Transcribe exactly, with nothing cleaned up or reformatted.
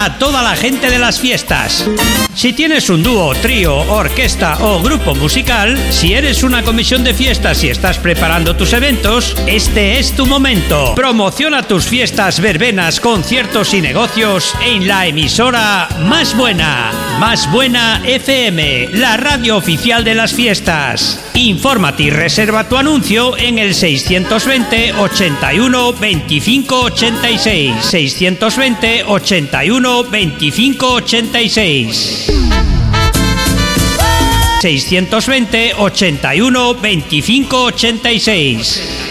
a toda la gente de las fiestas. Si tienes un dúo, trío, orquesta o grupo musical, si eres una comisión de fiestas y estás preparando tus eventos, este es tu momento. Promociona tus fiestas, verbenas, conciertos y negocios en la emisora Más Buena. Más Buena F M, la radio oficial de las fiestas. Infórmate y reserva tu anuncio en el seiscientos veinte, ochenta y uno, veinticinco, ochenta y seis. seiscientos veinte, ochenta y uno, veinticinco, ochenta y seis. seiscientos veinte, ochenta y uno, veinticinco, ochenta y seis.